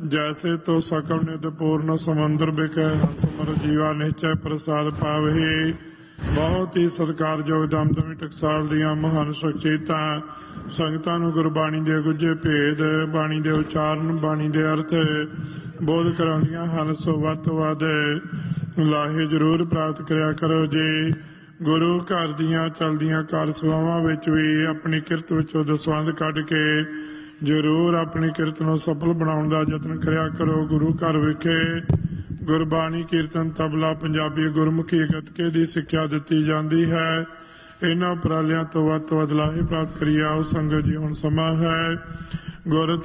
जैसे तो सकल निध पूर्ण समुद्र बिकै हंसमर जीवा निश्चय प्रसाद पावही। बहुत ही ਸਤਿਕਾਰਯੋਗ ਦਮਦਮੀ ਟਕਸਾਲ ਦੀਆਂ ਮਹਾਨ ਸ਼ਖਸੀਅਤਾਂ ਸੰਗਤਾਂ ਨੂੰ ਗੁਰਬਾਣੀ ਦੇ ਗੁੱਝੇ ਭੇਦ, ਬਾਣੀ ਦੇ ਉਚਾਰਨ, ਬਾਣੀ ਦੇ ਅਰਥ ਬੋਧ ਕਰਾਉਂਦੀਆਂ ਹਨ। ਸੋ ਵੱਧ ਤੋਂ ਵੱਧ ਲਾਹੇ ਜ਼ਰੂਰ ਪ੍ਰਾਪਤ ਕਰਿਆ ਕਰੋ ਜੀ। ਗੁਰੂ ਘਰ ਦੀਆਂ ਚਲਦੀਆਂ ਕਾਰ ਸੇਵਾਵਾਂ ਵਿੱਚ ਵੀ ਆਪਣੀ ਕਿਰਤ ਵਿੱਚੋਂ ਦਸਵੰਧ ਕੱਢ ਕੇ ਜ਼ਰੂਰ ਆਪਣੀ ਕਿਰਤ ਨੂੰ ਸਫਲ ਬਣਾਉਣ ਦਾ ਯਤਨ ਕਰਿਆ ਕਰੋ। ਗੁਰੂ ਘਰ ਵਿਖੇ ਗੁਰਬਾਣੀ, ਕੀਰਤਨ, ਤਬਲਾ, ਪੰਜਾਬੀ, ਗੁਰਮੁਖੀ, ਗੱਤਕੇ ਦੀ ਸਿੱਖਿਆ ਦਿੱਤੀ ਜਾਂਦੀ ਹੈ। ਇਹਨਾਂ ਉਪਰਾਲਿਆਂ ਤੋਂ ਵੱਧ ਲਾਹੇ ਪ੍ਰਾਪਤ ਕਰੀਏ। ਆਓ ਸੰਗਤ ਜੀ, ਹੁਣ ਸਮਾਂ ਹੈ ਗੁਰ